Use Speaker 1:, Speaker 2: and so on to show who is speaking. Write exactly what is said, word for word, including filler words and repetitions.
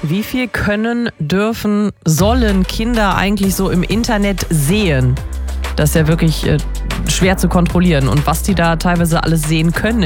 Speaker 1: Wie viel können, dürfen, sollen Kinder eigentlich so im Internet sehen? Das ist ja wirklich äh, schwer zu kontrollieren. Und was die da teilweise alles sehen können